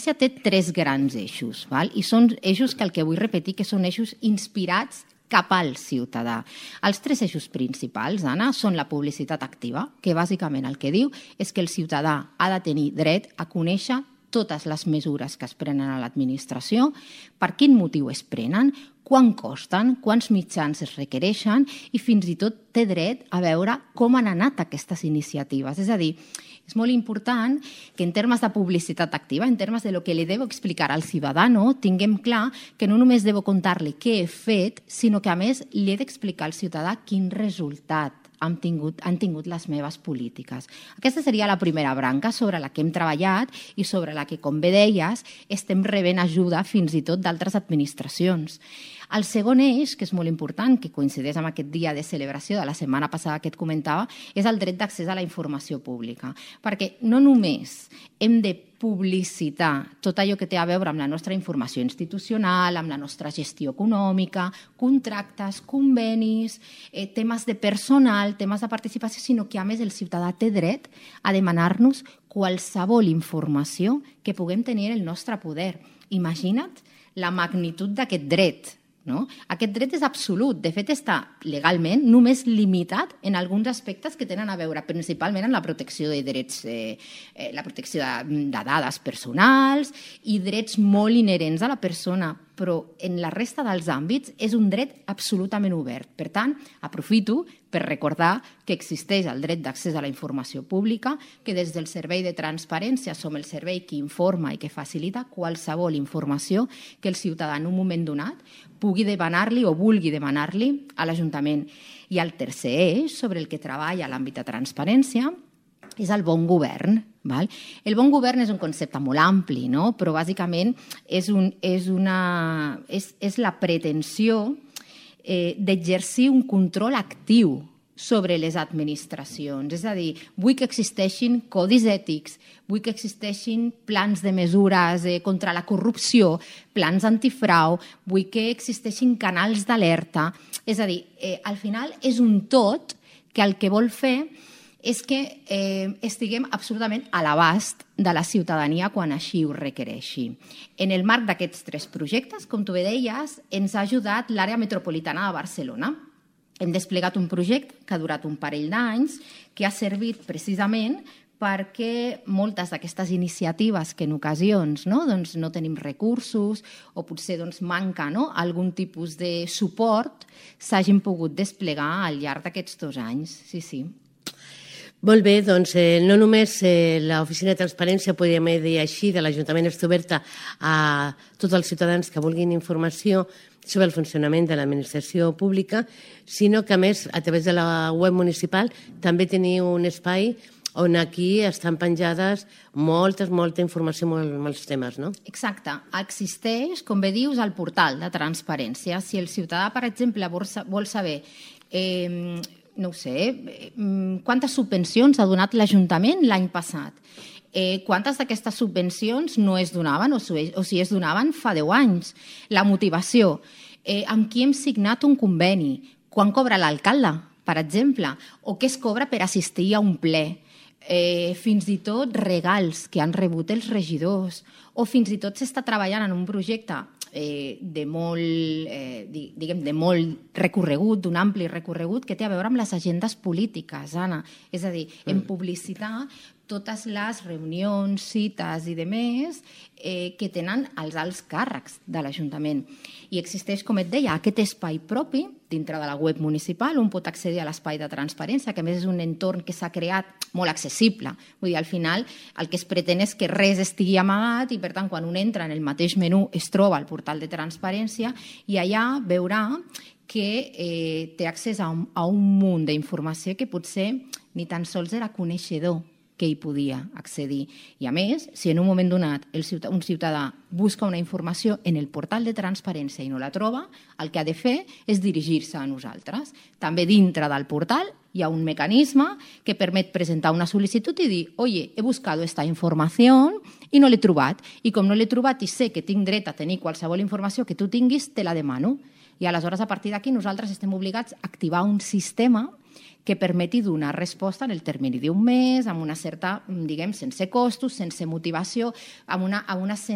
transparència té 3 grans eixos, i són eixos que el que vull repetir que són eixos inspirats cap al ciutadà. Els 3 eixos principals, Anna, són la publicitat activa, que bàsicament el que diu és que el ciutadà ha de tenir dret a conèixer totes les mesures que es prenen a l'administració, per quin motiu es prenen, quan costen, quants mitjans es requereixen i fins i tot té dret a veure com han anat aquestes iniciatives. És a dir, és molt important que en termes de publicitat activa, en termes de lo que li debo explicar al ciutadano, tinguem clar que no només debo contar-li què he fet, sinó que a més li he d'explicar al ciutadà quin resultat han tingut les meves polítiques. Aquesta seria la primera branca sobre la que hem treballat i sobre la que, com bé deies, estem rebent ajuda fins i tot d'altres administracions. El segon eix, que és molt important, que coincideix amb aquest dia de celebració de la setmana passada que et comentava, és el dret d'accés a la informació pública. Perquè no només hem de publicitar tot allò que té a veure amb la nostra informació institucional, amb la nostra gestió econòmica, contractes, convenis, temes de personal, temes de participació, sinó que a més el ciutadà té dret a demanar-nos qualsevol informació que puguem tenir en el nostre poder. Imagina't la magnitud d'aquest dret. Aquest dret és absolut. De fet, està legalment només limitat en alguns aspectes que tenen a veure principalment amb la protecció de drets, la protecció de dades personals i drets molt inherents a la persona, però en la resta dels àmbits és un dret absolutament obert. Per tant, aprofito per recordar que existeix el dret d'accés a la informació pública, que des del Servei de Transparència som el servei que informa i que facilita qualsevol informació que el ciutadà en un moment donat pugui demanar-li o vulgui demanar-li a l'Ajuntament. I el tercer eix sobre el que treballa l'àmbit de transparència és el bon govern. El bon govern és un concepte molt ampli, però bàsicament és la pretensió d'exercir un control actiu sobre les administracions. És a dir, vull que existeixin codis ètics, vull que existeixin plans de mesures contra la corrupció, plans antifrau, vull que existeixin canals d'alerta. És a dir, al final és un tot que el que vol fer és que estiguem absolutament a l'abast de la ciutadania quan així ho requereixi. En el marc d'aquests 3 projectes, com tu bé deies, ens ha ajudat l'àrea metropolitana de Barcelona. Hem desplegat un projecte que ha durat un parell d'anys, que ha servit precisament perquè moltes d'aquestes iniciatives que en ocasions no tenim recursos o potser manca algun tipus de suport s'hagin pogut desplegar al llarg d'aquests 2 anys. Sí, sí. Molt bé, doncs no només l'Oficina de Transparència, podríem dir així, de l'Ajuntament està oberta a tots els ciutadans que vulguin informació sobre el funcionament de l'administració pública, sinó que a més, a través de la web municipal, també teniu un espai on aquí estan penjades molta informació, molts temes, no? Exacte. Existeix, com bé dius, el portal de transparència. Si el ciutadà, per exemple, vol saber no ho sé, quantes subvencions ha donat l'Ajuntament l'any passat? Quantes d'aquestes subvencions no es donaven o si es donaven fa 10 anys? La motivació. Amb qui hem signat un conveni? Quan cobra l'alcalde, per exemple? O què es cobra per assistir a un ple? Fins i tot regals que han rebut els regidors. O fins i tot s'està treballant en un projecte de molt recorregut, d'un ampli recorregut, que té a veure amb les agendes polítiques, Anna. És a dir, en publicitar totes les reunions, cites i demés que tenen els alts càrrecs de l'Ajuntament. I existeix, com et deia, aquest espai propi dintre de la web municipal on pot accedir a l'espai de transparència, que a més és un entorn que s'ha creat molt accessible. Vull dir, al final el que es pretén és que res estigui amagat i, per tant, quan un entra en el mateix menú es troba al portal de transparència i allà veurà que té accés a un munt d'informació que potser ni tan sols era coneixedor que hi podia accedir. I a més, si en un moment donat un ciutadà busca una informació en el portal de transparència i no la troba, el que ha de fer és dirigir-se a nosaltres. També dintre del portal hi ha un mecanisme que permet presentar una sol·licitud i dir «Oye, he buscado esta información i no l'he trobat. I com no l'he trobat i sé que tinc dret a tenir qualsevol informació que tu tinguis, te la demano». I aleshores, a partir d'aquí, nosaltres estem obligats a activar un sistema que permeti donar resposta en el termini d'un mes, amb una certa, diguem, sense costos, sense motivació, amb una